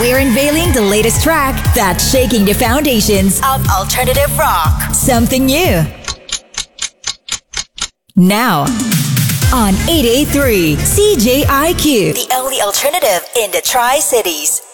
We're unveiling the latest track that's shaking the foundations of alternative rock. Something new. Now, on 883 CJIQ, the only alternative in the Tri-Cities.